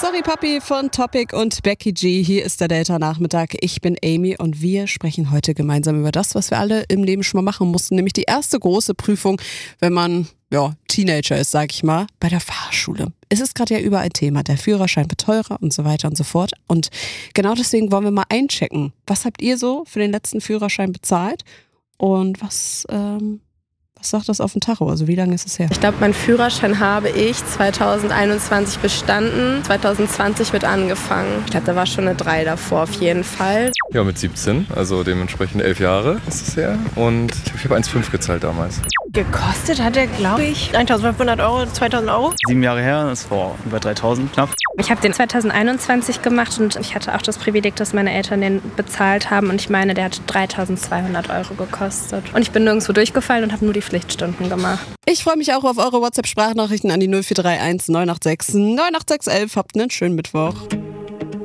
Sorry Papi von Topic und Becky G. Hier ist der Delta-Nachmittag. Ich bin Amy und wir sprechen heute gemeinsam über das, was wir alle im Leben schon mal machen mussten, nämlich die erste große Prüfung, wenn man Teenager ist, sag ich mal, bei der Fahrschule. Es ist gerade ja überall Thema. Der Führerschein wird teurer und so weiter und so fort. Und genau deswegen wollen wir mal einchecken. Was habt ihr so für den letzten Führerschein bezahlt? Und was sagt das auf dem Tacho? Also wie lange ist es her? Ich glaube, meinen Führerschein habe ich 2021 bestanden, 2020 wird angefangen. Ich glaube, da war schon eine 3 davor auf jeden Fall. Ja, mit 17, also dementsprechend 11 Jahre ist es her. Und ich habe 1,5 gezahlt damals. Gekostet hat er, glaube ich, 1.500 Euro, 2.000 Euro. 7 Jahre her, das war über 3.000 knapp. Ich habe den 2021 gemacht und ich hatte auch das Privileg, dass meine Eltern den bezahlt haben. Und ich meine, der hat 3.200 Euro gekostet. Und ich bin nirgendwo durchgefallen und habe nur die Pflichtstunden gemacht. Ich freue mich auch auf eure WhatsApp-Sprachnachrichten an die 0431 986 98611. Habt einen schönen Mittwoch.